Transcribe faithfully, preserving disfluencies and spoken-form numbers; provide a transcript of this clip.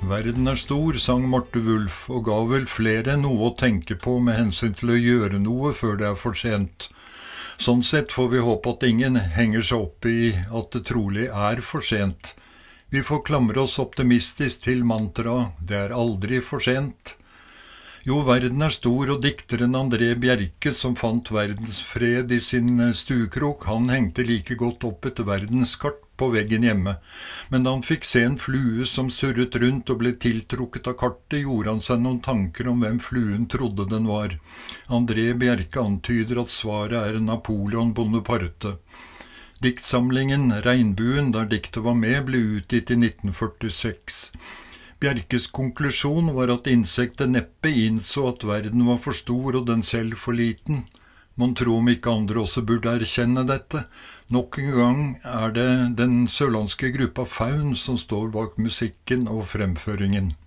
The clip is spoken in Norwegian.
Verden er stor, sang Marte Wulf, og ga vel flere noe å tenke på med hensyn til å gjøre noe før det er for sent. Sånn sett får vi håpe at ingen henger seg opp i at det trolig er for sent. Vi får klamre oss optimistisk til mantra, det er aldri for sent. Jo, verden er stor, og dikteren André Bjerke, som fant verdensfred i sin stuekrok, han hengte like godt opp et verdenskart på veggen hjemme. Men da han fikk se en flue som surret rundt og ble tiltrukket av kartet, gjorde han seg noen tanker om hvem fluen trodde den var. André Bjerke antyder at svaret er Napoleon Bonaparte. Diktsamlingen Regnbuen, der diktet var med, ble utgitt i nitten førtiseks. Bjerkes konklusjon var at insektet neppe innså at verden var for stor og den selv for liten. Man tror om ikke andre også burde erkjenne dette. Nok en gang er det den sørlandske gruppa Faun som står bak musikken og fremføringen.